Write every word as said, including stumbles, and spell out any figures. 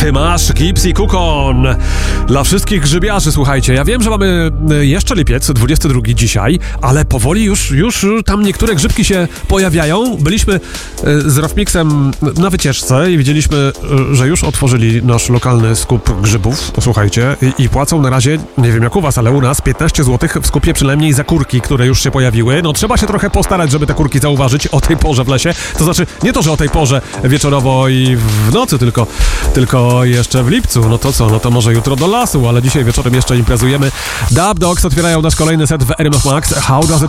Tymasz, Gips i Kukon. Dla wszystkich grzybiarzy, słuchajcie, ja wiem, że mamy jeszcze lipiec, dwudziesty drugi dzisiaj, ale powoli już, już tam niektóre grzybki się pojawiają. Byliśmy z Rafmixem na wycieczce i widzieliśmy, że już otworzyli nasz lokalny skup grzybów, słuchajcie, i, i płacą na razie, nie wiem jak u was, ale u nas piętnaście złotych w skupie przynajmniej za kurki, które już się pojawiły. No trzeba się trochę postarać, żeby te kurki zauważyć o tej porze w lesie. To znaczy, nie to, że o tej porze wieczorowo i w nocy, tylko, tylko jeszcze w lipcu. No to co, no to może jutro do lasu, ale dzisiaj wieczorem jeszcze imprezujemy. Dub Dogs otwierają nasz kolejny set w R M F Max. How Does It